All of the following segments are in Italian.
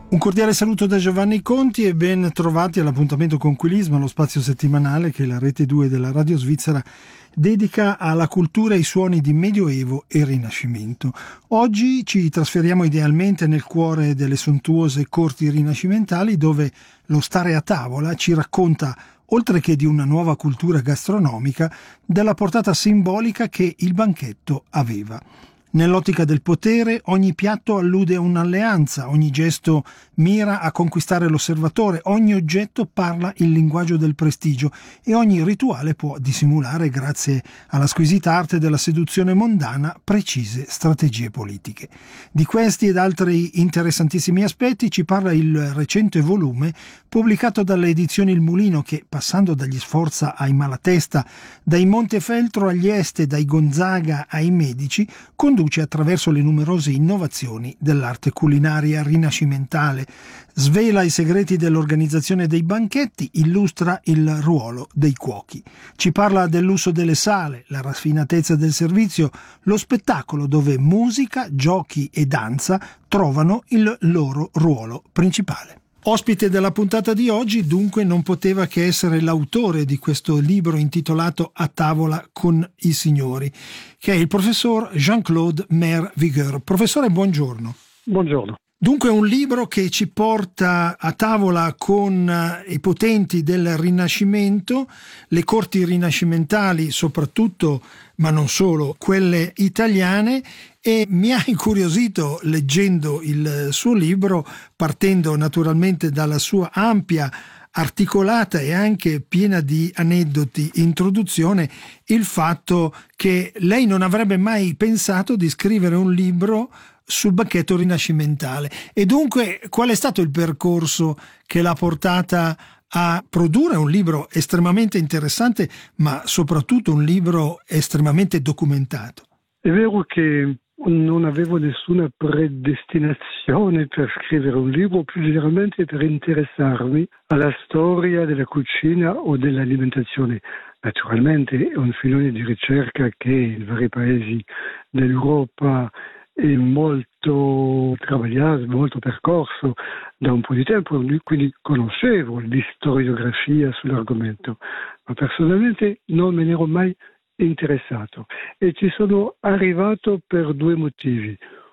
Un cordiale saluto da Giovanni Conti e ben trovati all'appuntamento con Quilisma, lo spazio settimanale che la Rete 2 della Radio Svizzera dedica alla cultura e ai suoni di Medioevo e Rinascimento. Oggi ci trasferiamo idealmente nel cuore delle sontuose corti rinascimentali, dove lo stare a tavola ci racconta, oltre che di una nuova cultura gastronomica, della portata simbolica che il banchetto aveva. Nell'ottica del potere, ogni piatto allude a un'alleanza, ogni gesto mira a conquistare l'osservatore, ogni oggetto parla il linguaggio del prestigio e ogni rituale può dissimulare, grazie alla squisita arte della seduzione mondana, precise strategie politiche. Di questi ed altri interessantissimi aspetti ci parla il recente volume pubblicato dalle edizioni Il Mulino che, passando dagli Sforza ai Malatesta, dai Montefeltro agli Este, dai Gonzaga ai Medici, conduce attraverso le numerose innovazioni dell'arte culinaria rinascimentale, svela i segreti dell'organizzazione dei banchetti, illustra il ruolo dei cuochi. Ci parla dell'uso delle sale, la raffinatezza del servizio, lo spettacolo dove musica, giochi e danza trovano il loro ruolo principale. Ospite della puntata di oggi, dunque, non poteva che essere l'autore di questo libro intitolato A tavola con i signori, che è il professor Jean-Claude Mer-Vigueur. Professore, buongiorno. Buongiorno. Dunque un libro che ci porta a tavola con i potenti del Rinascimento, le corti rinascimentali soprattutto, ma non solo, quelle italiane, e mi ha incuriosito leggendo il suo libro, partendo naturalmente dalla sua ampia, articolata e anche piena di aneddoti introduzione, il fatto che lei non avrebbe mai pensato di scrivere un libro sul banchetto rinascimentale. E dunque qual è stato il percorso che l'ha portata a produrre un libro estremamente interessante, ma soprattutto un libro estremamente documentato? È vero che non avevo nessuna predestinazione per scrivere un libro, più generalmente per interessarmi alla storia della cucina o dell'alimentazione. Naturalmente è un filone di ricerca che in vari paesi dell'Europa è molto travagliato, molto percorso da un po' di tempo, quindi conoscevo l'istoriografia sull'argomento, ma personalmente non me ne ero mai interessato e ci sono arrivato per due motivi.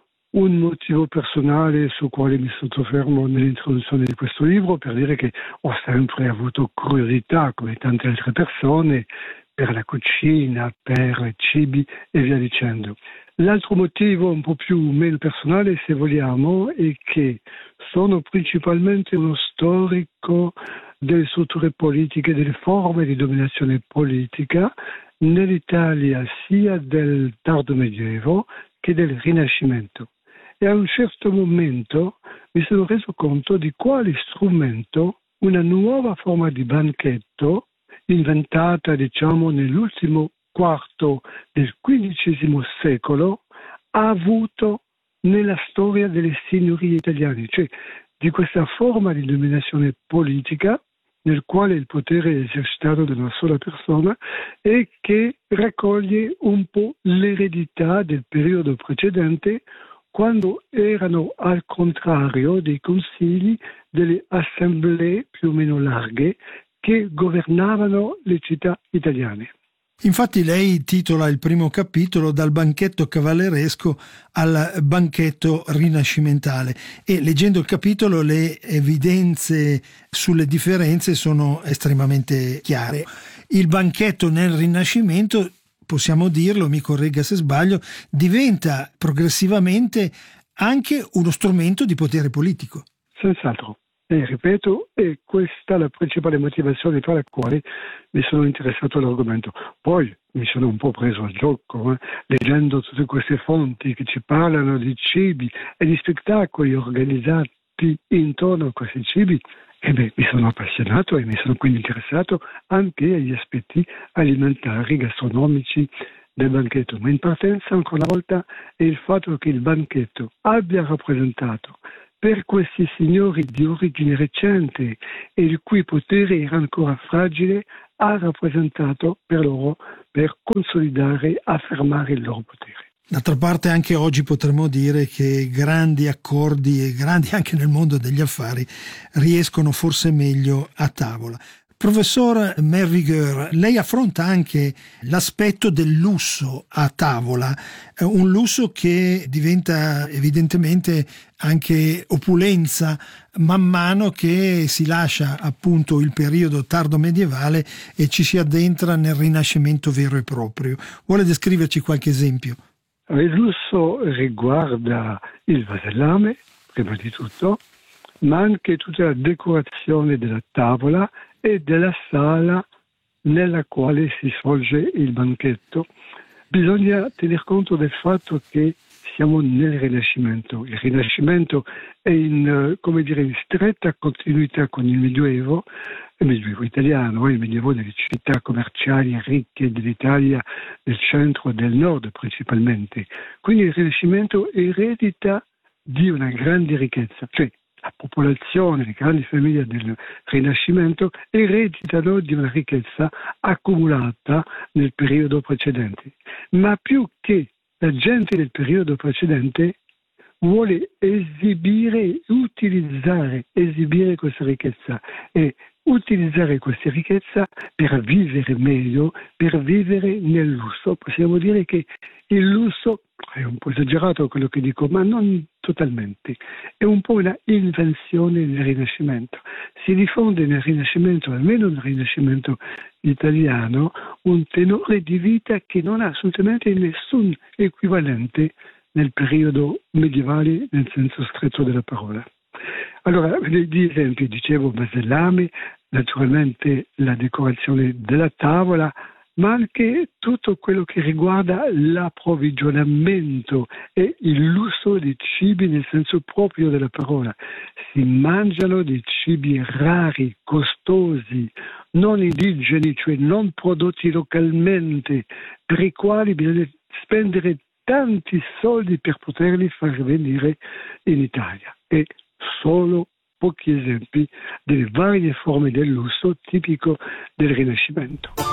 Un motivo personale sul quale mi soffermo nell'introduzione di questo libro, per dire che ho sempre avuto curiosità, come tante altre persone, per la cucina, per cibi e via dicendo. L'altro motivo, un po' più meno personale se vogliamo, è che sono principalmente uno storico delle strutture politiche, delle forme di dominazione politica nell'Italia sia del tardo medioevo che del Rinascimento. E a un certo momento mi sono reso conto di quale strumento una nuova forma di banchetto, inventata diciamo nell'ultimo quarto del XV secolo, ha avuto nella storia delle signorie italiane, cioè di questa forma di dominazione politica nel quale il potere è esercitato da una sola persona e che raccoglie un po' l'eredità del periodo precedente, quando erano al contrario dei consigli, delle assemblee più o meno larghe che governavano le città italiane. Infatti lei titola il primo capitolo Dal banchetto cavalleresco al banchetto rinascimentale e leggendo il capitolo le evidenze sulle differenze sono estremamente chiare. Il banchetto nel Rinascimento, possiamo dirlo, mi corregga se sbaglio, diventa progressivamente anche uno strumento di potere politico. Senz'altro. E ripeto, è questa la principale motivazione per la quale mi sono interessato all'argomento. Poi mi sono un po' preso al gioco, leggendo tutte queste fonti che ci parlano di cibi e di spettacoli organizzati intorno a questi cibi. E mi sono appassionato e mi sono quindi interessato anche agli aspetti alimentari, gastronomici del banchetto. Ma in partenza, ancora una volta, è il fatto che il banchetto abbia rappresentato per questi signori di origine recente e il cui potere era ancora fragile, ha rappresentato per loro per consolidare, affermare il loro potere. D'altra parte anche oggi potremmo dire che grandi accordi e grandi anche nel mondo degli affari riescono forse meglio a tavola. Professor Mervigueur, lei affronta anche l'aspetto del lusso a tavola, un lusso che diventa evidentemente anche opulenza man mano che si lascia appunto il periodo tardo medievale e ci si addentra nel Rinascimento vero e proprio. Vuole descriverci qualche esempio? Il lusso riguarda il vasellame, prima di tutto, ma anche tutta la decorazione della tavola e della sala nella quale si svolge il banchetto. Bisogna tener conto del fatto che siamo nel Rinascimento. Il Rinascimento è in stretta continuità con il Medioevo italiano, il Medioevo delle città commerciali ricche dell'Italia, del centro e del nord principalmente. Quindi il Rinascimento eredita di una grande ricchezza, cioè la popolazione, le grandi famiglie del Rinascimento ereditano di una ricchezza accumulata nel periodo precedente. Ma più che la gente del periodo precedente vuole esibire questa ricchezza e utilizzare questa ricchezza per vivere meglio, per vivere nel lusso. Possiamo dire che il lusso, è un po' esagerato quello che dico, ma non totalmente, è un po' una invenzione del Rinascimento. Si diffonde nel Rinascimento, almeno nel Rinascimento italiano, un tenore di vita che non ha assolutamente nessun equivalente nel periodo medievale nel senso stretto della parola. Allora, di esempi, dicevo, vasellame, naturalmente la decorazione della tavola, ma anche tutto quello che riguarda l'approvvigionamento e il lusso dei cibi nel senso proprio della parola. Si mangiano dei cibi rari, costosi, non indigeni, cioè non prodotti localmente, per i quali bisogna spendere tanti soldi per poterli far venire in Italia. E solo pochi esempi delle varie forme del lusso tipico del Rinascimento.